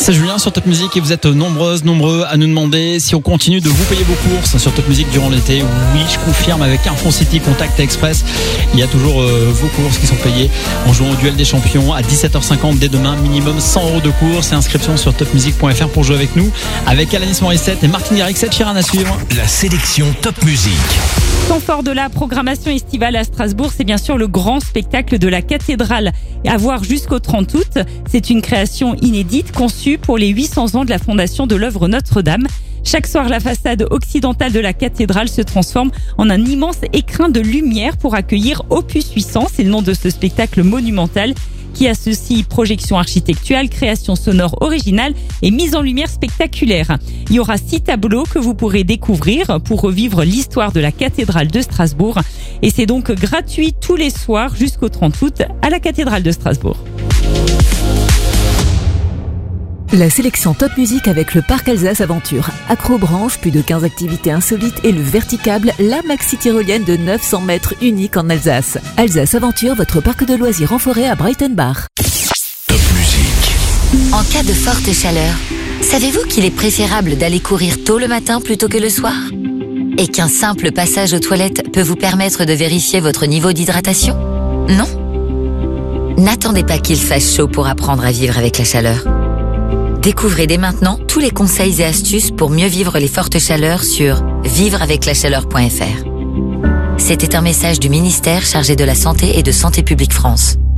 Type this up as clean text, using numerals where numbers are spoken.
C'est Julien sur Top Music et vous êtes nombreux à nous demander si on continue de vous payer vos courses sur Top Music durant l'été. Oui, je confirme, avec Info City Contact Express, il y a toujours vos courses qui sont payées en jouant au duel des champions à 17h50 dès demain. Minimum 100 € de courses et inscription sur topmusic.fr pour jouer avec nous, avec Alanis Morissette et Martin Garrix. Ed Sheeran à suivre. La sélection Top Music. Temps fort de la programmation estivale à Strasbourg, c'est bien sûr le grand spectacle de la cathédrale à voir jusqu'au 30 août. C'est une création inédite conçue pour les 800 ans de la fondation de l'œuvre Notre-Dame. Chaque soir, la façade occidentale de la cathédrale se transforme en un immense écrin de lumière pour accueillir Opus 800. C'est le nom de ce spectacle monumental qui associe projection architecturale, création sonore originale et mise en lumière spectaculaire. Il y aura 6 tableaux que vous pourrez découvrir pour revivre l'histoire de la cathédrale de Strasbourg. Et c'est donc gratuit tous les soirs jusqu'au 30 août à la cathédrale de Strasbourg. La sélection Top Music avec le Parc Alsace Aventure. Acrobranche, plus de 15 activités insolites et le Verticable, la maxi tyrolienne de 900 mètres unique en Alsace. Alsace Aventure, votre parc de loisirs en forêt à Breitenbach. Top Music. En cas de forte chaleur, savez-vous qu'il est préférable d'aller courir tôt le matin plutôt que le soir ? Et qu'un simple passage aux toilettes peut vous permettre de vérifier votre niveau d'hydratation ? Non ? N'attendez pas qu'il fasse chaud pour apprendre à vivre avec la chaleur. Découvrez dès maintenant tous les conseils et astuces pour mieux vivre les fortes chaleurs sur vivreaveclachaleur.fr. C'était un message du ministère chargé de la Santé et de Santé publique France.